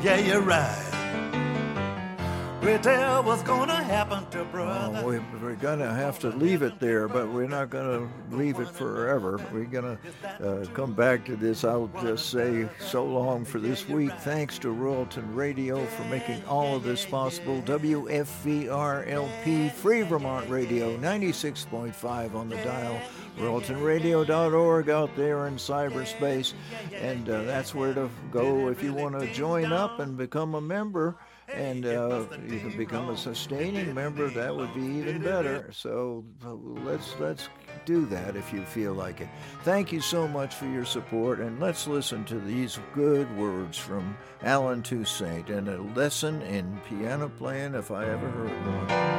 Yeah, you're right. Tell what's gonna happen to brother. We're gonna have to leave it there, but we're not gonna leave it forever. We're gonna come back to this. I'll just say so long for this week. Thanks to Royalton Radio for making all of this possible. WFVR-LP, Free Vermont Radio, 96.5 on the dial. RoyaltonRadio.org out there in cyberspace, and that's where to go if you want to join up and become a member. And you can become a sustaining member. That would be even better. So let's do that if you feel like it. Thank you so much for your support, and let's listen to these good words from Alan Toussaint and a lesson in piano playing if I ever heard one.